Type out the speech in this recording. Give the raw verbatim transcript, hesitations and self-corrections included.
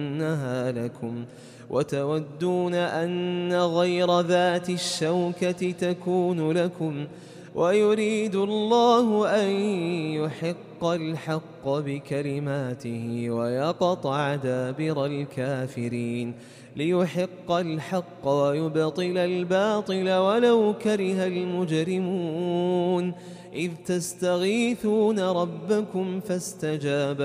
أنها لكم وتودون أن غير ذات الشوكة تكون لكم ويريد الله أن يحق الحق بكلماته ويقطع دابر الكافرين ليحق الحق ويبطل الباطل ولو كره المجرمون إذ تستغيثون ربكم فاستجاب